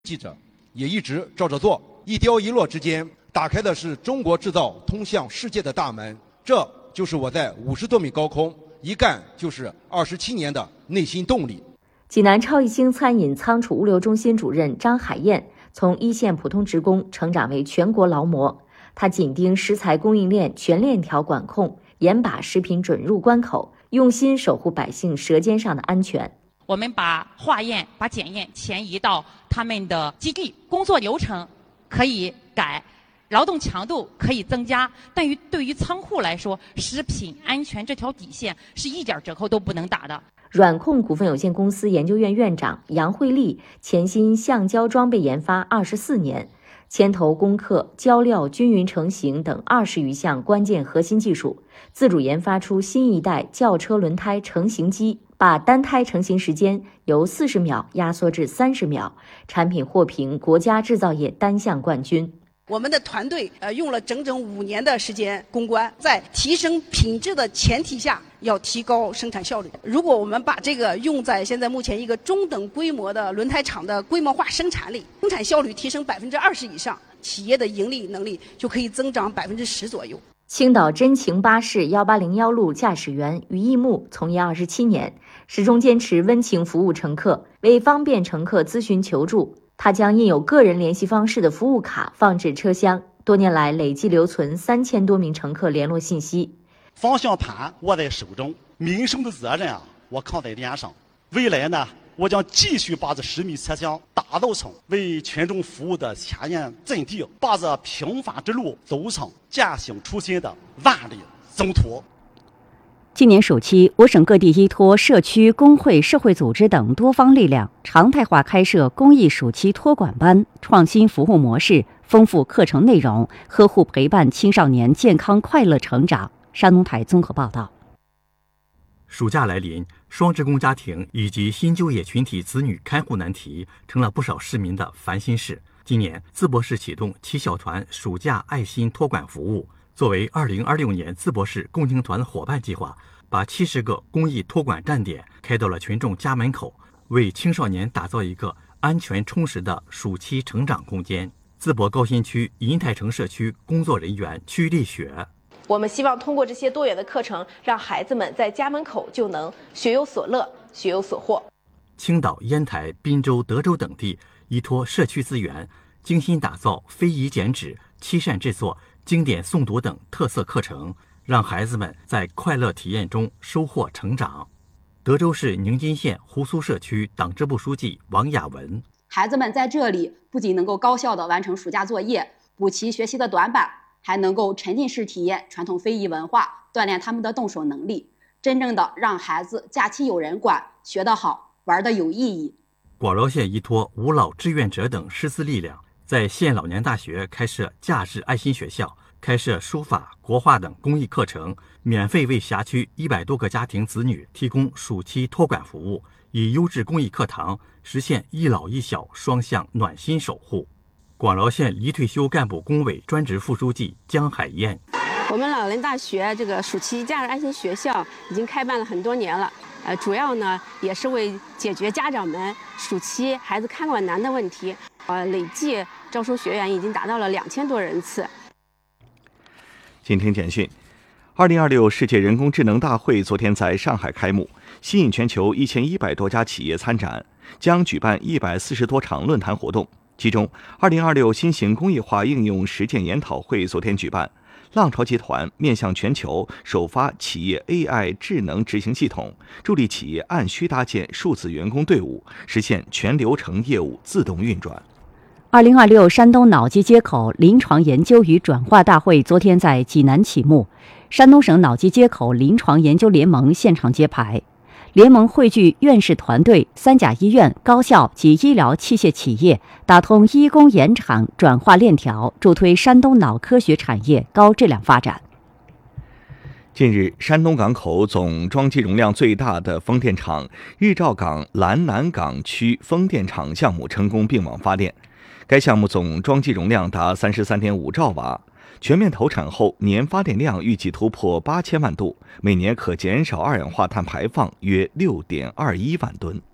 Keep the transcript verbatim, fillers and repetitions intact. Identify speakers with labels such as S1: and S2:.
S1: 记者也一直照着做，一雕一落之间，打开的是中国制造通向世界的大门。这就是我在五十多米高空一干就是二十七年的内心动力。
S2: 济南超一星餐饮仓储物流中心主任张海燕从一线普通职工成长为全国劳模，他紧盯食材供应链全链条管控，严把食品准入关口，用心守护百姓舌尖上的安全。
S3: 我们把化验、把检验前移到他们的基地，工作流程可以改，劳动强度可以增加，但于对于仓库来说，食品安全这条底线是一点折扣都不能打的。
S2: 软控股份有限公司研究院院长杨慧丽潜心橡胶装备研发二十四年，牵头攻克胶料均匀成型等二十余项关键核心技术，自主研发出新一代轿车轮胎成型机，把单胎成型时间由四十秒压缩至三十秒，产品获评国家制造业单项冠军。
S4: 我们的团队呃用了整整五年的时间攻关，在提升品质的前提下，要提高生产效率。如果我们把这个用在现在目前一个中等规模的轮胎厂的规模化生产力，生产效率提升百分之二十以上，企业的盈利能力就可以增长百分之十左右。
S2: 青岛真情巴士幺八零幺路驾驶员于义木从业二十七年，始终坚持温情服务乘客，为方便乘客咨询求助，他将印有个人联系方式的服务卡放置车厢，多年来累计留存三千多名乘客联络信息。
S5: 方向盘握在手中，民生的责任啊，我扛在脸上。未来呢，我将继续把这十米车厢打造成为群众服务的前沿阵地，把这平凡之路走成践行初心的万里征途。
S6: 今年暑期，我省各地依托社区、工会、社会组织等多方力量，常态化开设公益暑期托管班，创新服务模式，丰富课程内容，呵护陪伴青少年健康快乐成长。山东台综合报道。
S7: 暑假来临，双职工家庭以及新就业群体子女看护难题成了不少市民的烦心事。今年，淄博市启动七小团暑假爱心托管服务。作为二零二六年淄博市共青团伙伴计划，把七十个公益托管站点开到了群众家门口，为青少年打造一个安全充实的暑期成长空间。淄博高新区银泰城社区工作人员曲丽雪：
S8: 我们希望通过这些多元的课程，让孩子们在家门口就能学有所乐、学有所获。
S7: 青岛、烟台、滨州、德州等地依托社区资源，精心打造非遗剪纸、漆扇制作、经典诵读等特色课程，让孩子们在快乐体验中收获成长。德州市宁津县胡苏社区党支部书记王雅文：
S9: 孩子们在这里不仅能够高效地完成暑假作业，补齐学习的短板，还能够沉浸式体验传统非遗文化，锻炼他们的动手能力，真正的让孩子假期有人管，学得好，玩得有意义。
S7: 广饶县依托五老志愿者等师资力量，在县老年大学开设假日爱心学校，开设书法、国画等公益课程，免费为辖区一百多个家庭子女提供暑期托管服务，以优质公益课堂实现一老一小双向暖心守护。广饶县离退休干部工委专职副书记江海燕：
S10: 我们老人大学这个暑期假日爱心学校已经开办了很多年了，呃，主要呢也是为解决家长们暑期孩子看管难的问题，呃，累计招收学员已经达到了两千多人次。
S11: 请听简讯：二零二六世界人工智能大会昨天在上海开幕，吸引全球一千一百多家企业参展，将举办一百四十多场论坛活动。其中，二零二六新型工业化应用实践研讨会昨天举办，浪潮集团面向全球首发企业 A I 智能执行系统，助力企业按需搭建数字员工队伍，实现全流程业务自动运转。
S6: 二零二六山东脑机接口临床研究与转化大会昨天在济南启幕，山东省脑机接口临床研究联盟现场揭牌。联盟汇聚院士团队、三甲医院、高校及医疗器械企业，打通医工研厂转化链条，助推山东脑科学产业高质量发展。
S11: 近日，山东港口总装机容量最大的风电场日照港兰南港区风电场项目成功并网发电，该项目总装机容量达 三十三点五兆瓦，全面投产后年发电量预计突破八千万度，每年可减少二氧化碳排放约 六点二一万吨。